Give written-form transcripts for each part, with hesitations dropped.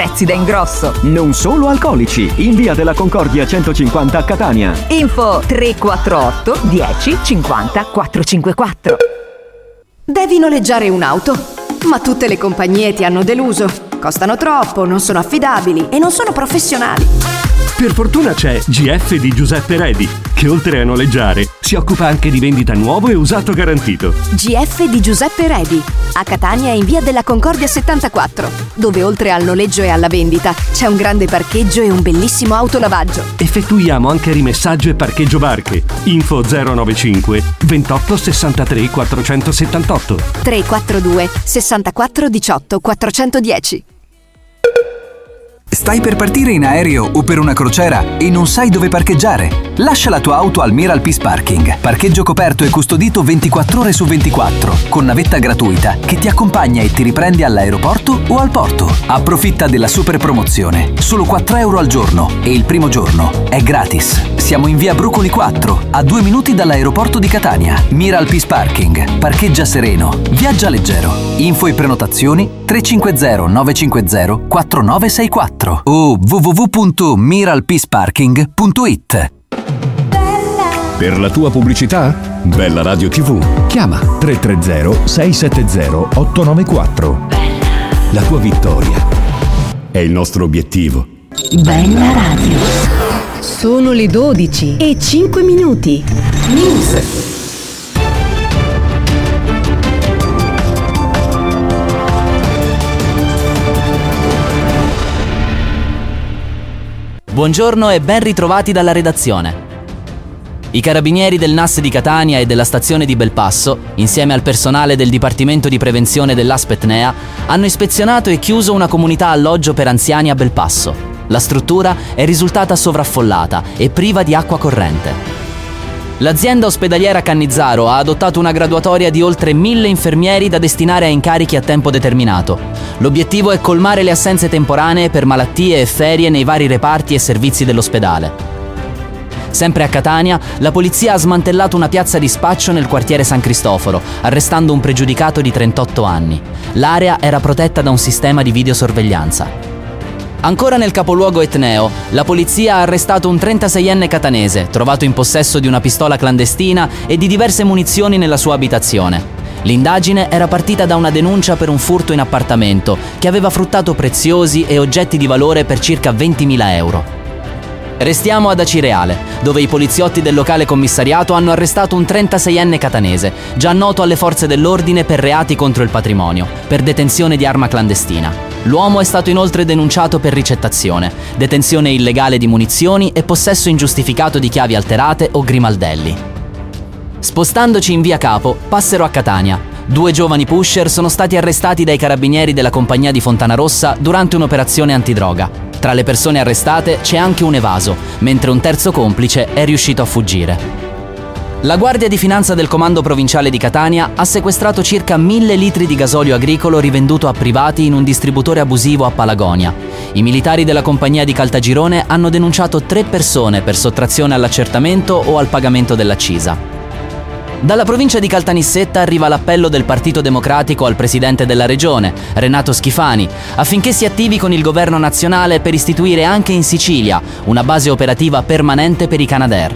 prezzi da ingrosso. Non solo alcolici, in via della Concordia 150 a Catania. Info 348 10 50 454. Devi noleggiare un'auto, ma tutte le compagnie ti hanno deluso. Costano troppo, non sono affidabili e non sono professionali. Per fortuna c'è GF di Giuseppe Redi, che oltre a noleggiare si occupa anche di vendita nuovo e usato garantito. GF di Giuseppe Redi, a Catania in via della Concordia 74, dove oltre al noleggio e alla vendita c'è un grande parcheggio e un bellissimo autolavaggio. Effettuiamo anche rimessaggio e parcheggio barche. Info 095 28 63 478 342 64 18 410. Stai per partire in aereo o per una crociera e non sai dove parcheggiare? Lascia la tua auto al Miral Peace Parking. Parcheggio coperto e custodito 24 ore su 24, con navetta gratuita che ti accompagna e ti riprende all'aeroporto o al porto. Approfitta della super promozione. Solo 4 euro al giorno e il primo giorno è gratis. Siamo in via Brucoli 4, a 2 minuti dall'aeroporto di Catania. Miral Peace Parking. Parcheggia sereno. Viaggia leggero. Info e prenotazioni 350 950 4964 o www.miralpeaceparking.it. Per la tua pubblicità? Bella Radio TV. Chiama 330 670 894. La tua vittoria è il nostro obiettivo. Bella Radio. Sono le 12 e 5 minuti. News. Buongiorno e ben ritrovati dalla redazione. I carabinieri del NAS di Catania e della stazione di Belpasso, insieme al personale del Dipartimento di Prevenzione dell'Aspetnea, hanno ispezionato e chiuso una comunità alloggio per anziani a Belpasso. La struttura è risultata sovraffollata e priva di acqua corrente. L'azienda ospedaliera Cannizzaro ha adottato una graduatoria di oltre 1000 infermieri da destinare a incarichi a tempo determinato. L'obiettivo è colmare le assenze temporanee per malattie e ferie nei vari reparti e servizi dell'ospedale. Sempre a Catania, la polizia ha smantellato una piazza di spaccio nel quartiere San Cristoforo, arrestando un pregiudicato di 38 anni. L'area era protetta da un sistema di videosorveglianza. Ancora nel capoluogo etneo, la polizia ha arrestato un 36enne catanese, trovato in possesso di una pistola clandestina e di diverse munizioni nella sua abitazione. L'indagine era partita da una denuncia per un furto in appartamento che aveva fruttato preziosi e oggetti di valore per circa 20.000 euro. Restiamo ad Acireale, dove i poliziotti del locale commissariato hanno arrestato un 36enne catanese, già noto alle forze dell'ordine per reati contro il patrimonio, per detenzione di arma clandestina. L'uomo è stato inoltre denunciato per ricettazione, detenzione illegale di munizioni e possesso ingiustificato di chiavi alterate o grimaldelli. Spostandoci in via Capo, passero a Catania. 2 giovani pusher sono stati arrestati dai carabinieri della compagnia di Fontanarossa durante un'operazione antidroga. Tra le persone arrestate c'è anche un evaso, mentre un terzo complice è riuscito a fuggire. La Guardia di Finanza del Comando Provinciale di Catania ha sequestrato circa 1000 litri di gasolio agricolo rivenduto a privati in un distributore abusivo a Palagonia. I militari della compagnia di Caltagirone hanno denunciato 3 persone per sottrazione all'accertamento o al pagamento dell'accisa. Dalla provincia di Caltanissetta arriva l'appello del Partito Democratico al presidente della regione, Renato Schifani, affinché si attivi con il governo nazionale per istituire anche in Sicilia una base operativa permanente per i Canadair.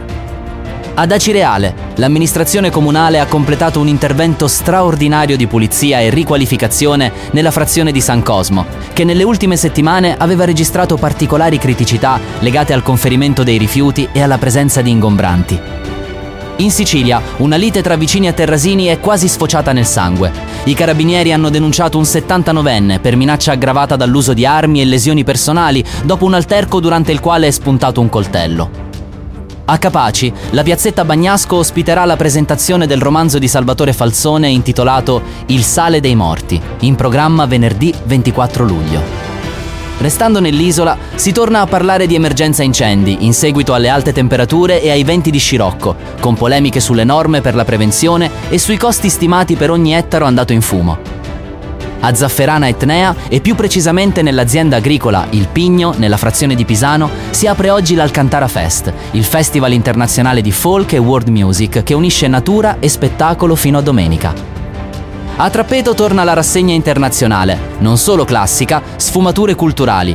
Ad Acireale, l'amministrazione comunale ha completato un intervento straordinario di pulizia e riqualificazione nella frazione di San Cosmo, che nelle ultime settimane aveva registrato particolari criticità legate al conferimento dei rifiuti e alla presenza di ingombranti. In Sicilia, una lite tra vicini a Terrasini è quasi sfociata nel sangue. I carabinieri hanno denunciato un 79enne per minaccia aggravata dall'uso di armi e lesioni personali dopo un alterco durante il quale è spuntato un coltello. A Capaci, la piazzetta Bagnasco ospiterà la presentazione del romanzo di Salvatore Falzone intitolato Il sale dei morti, in programma venerdì 24 luglio. Restando nell'isola, si torna a parlare di emergenza incendi in seguito alle alte temperature e ai venti di scirocco, con polemiche sulle norme per la prevenzione e sui costi stimati per ogni ettaro andato in fumo. A Zafferana Etnea e più precisamente nell'azienda agricola Il Pigno, nella frazione di Pisano, si apre oggi l'Alcantara Fest, il festival internazionale di folk e world music che unisce natura e spettacolo fino a domenica. A Trappeto torna la rassegna internazionale, non solo classica, sfumature culturali,